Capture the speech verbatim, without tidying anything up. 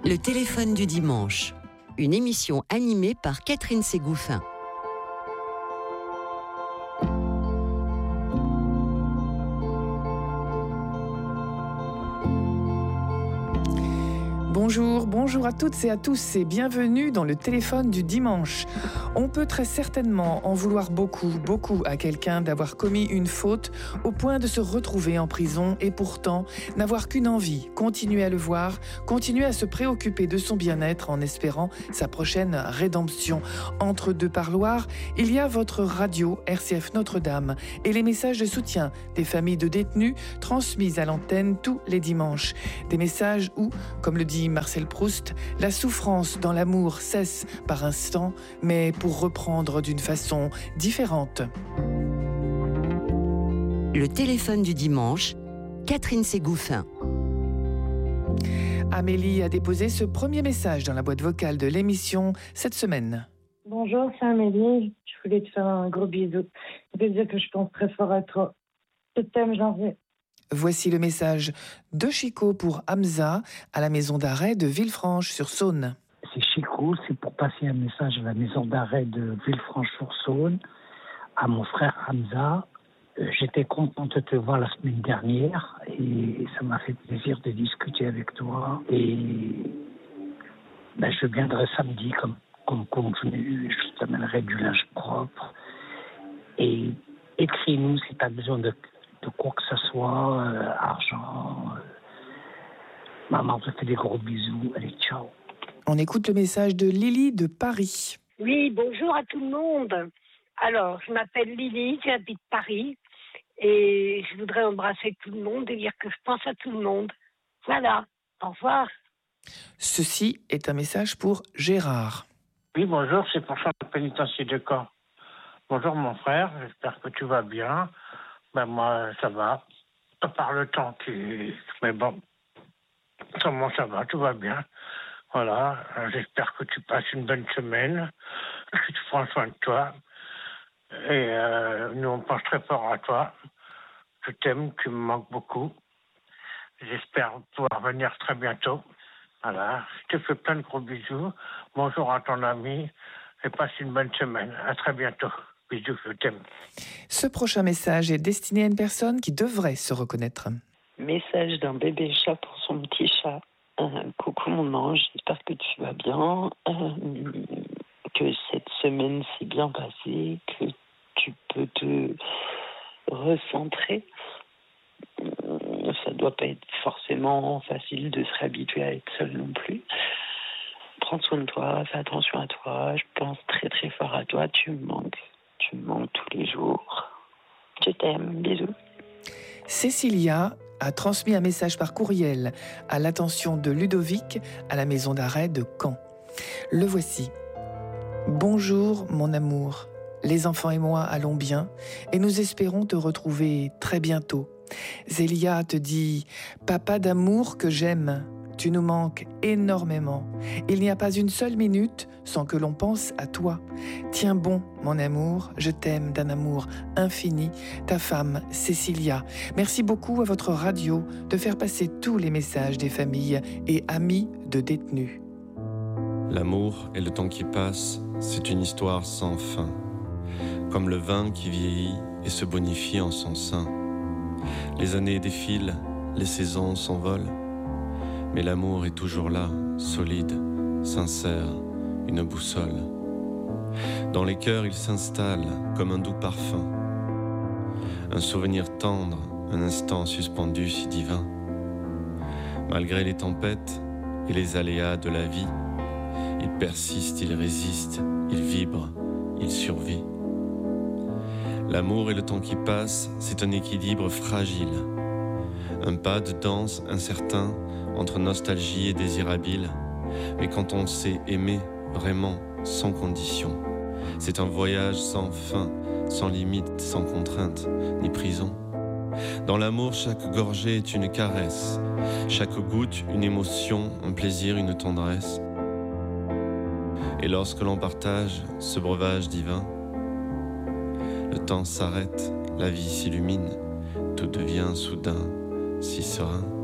Le téléphone du dimanche, une émission animée par Catherine Ségouffin. Bonjour, bonjour à toutes et à tous et bienvenue dans le téléphone du dimanche. On peut très certainement en vouloir beaucoup, beaucoup à quelqu'un d'avoir commis une faute au point de se retrouver en prison et pourtant n'avoir qu'une envie, continuer à le voir, continuer à se préoccuper de son bien-être en espérant sa prochaine rédemption. Entre deux parloirs, il y a votre radio R C F Notre-Dame et les messages de soutien des familles de détenus transmis à l'antenne tous les dimanches. Des messages où, comme le dit Marcel Proust, la souffrance dans l'amour cesse par instant, mais pour reprendre d'une façon différente. Le téléphone du dimanche, Catherine Ségouffin. Amélie a déposé ce premier message dans la boîte vocale de l'émission cette semaine. Bonjour, c'est Amélie. Je voulais te faire un gros bisou. Je veux dire que je pense très fort à toi. Je t'aime, j'en veux. Voici le message de Chico pour Hamza à la maison d'arrêt de Villefranche-sur-Saône. C'est Chico, c'est pour passer un message à la maison d'arrêt de Villefranche-sur-Saône, à mon frère Hamza. Euh, j'étais contente de te voir la semaine dernière et ça m'a fait plaisir de discuter avec toi. Et ben, je viendrai samedi comme, comme convenu, je t'amènerai du linge propre. Et écris-nous si tu as besoin de de quoi que ce soit, euh, argent. Euh... Maman te fait des gros bisous. Allez, ciao. On écoute le message de Lily de Paris. Oui, bonjour à tout le monde. Alors, je m'appelle Lily, j'habite Paris et je voudrais embrasser tout le monde et dire que je pense à tout le monde. Voilà, au revoir. Ceci est un message pour Gérard. Oui, bonjour, c'est pour le pénitencier de Caen. Bonjour mon frère, j'espère que tu vas bien. Ben moi, ça va. À part le temps qui... Mais bon, comment ça va, tout va bien. Voilà, j'espère que tu passes une bonne semaine, que tu prends soin de toi. Et euh, nous, on pense très fort à toi. Je t'aime, tu me manques beaucoup. J'espère pouvoir venir très bientôt. Voilà, je te fais plein de gros bisous. Bonjour à ton ami et passe une bonne semaine. À très bientôt. Bisous, je t'aime. Ce prochain message est destiné à une personne qui devrait se reconnaître. Message d'un bébé chat pour son petit chat. Euh, coucou mon ange, j'espère que tu vas bien, euh, que cette semaine s'est bien passée, que tu peux te recentrer. Euh, ça ne doit pas être forcément facile de se réhabituer à être seul non plus. Prends soin de toi, fais attention à toi, je pense très très fort à toi, tu me manques. Tu me manques tous les jours. Je t'aime, bisous. Cécilia a transmis un message par courriel à l'attention de Ludovic à la maison d'arrêt de Caen. Le voici. Bonjour mon amour. Les enfants et moi allons bien et nous espérons te retrouver très bientôt. Zélia te dit « Papa d'amour que j'aime ». Tu nous manques énormément. Il n'y a pas une seule minute sans que l'on pense à toi. Tiens bon, mon amour, je t'aime d'un amour infini. Ta femme, Cécilia. Merci beaucoup à votre radio de faire passer tous les messages des familles et amis de détenus. L'amour et le temps qui passe, c'est une histoire sans fin. Comme le vin qui vieillit et se bonifie en son sein. Les années défilent, les saisons s'envolent. Mais l'amour est toujours là, solide, sincère, une boussole. Dans les cœurs, il s'installe comme un doux parfum. Un souvenir tendre, un instant suspendu si divin. Malgré les tempêtes et les aléas de la vie, il persiste, il résiste, il vibre, il survit. L'amour et le temps qui passe, c'est un équilibre fragile. Un pas de danse incertain entre nostalgie et désir habile. Mais quand on sait aimer vraiment, sans condition, c'est un voyage sans fin, sans limite, sans contrainte, ni prison. Dans l'amour, chaque gorgée est une caresse, chaque goutte une émotion, un plaisir, une tendresse. Et lorsque l'on partage ce breuvage divin, le temps s'arrête, la vie s'illumine, tout devient soudain si serein.